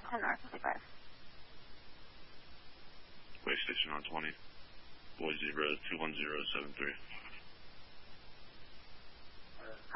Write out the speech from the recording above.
10 North 55. Way Station on 20. Boise Road 21073.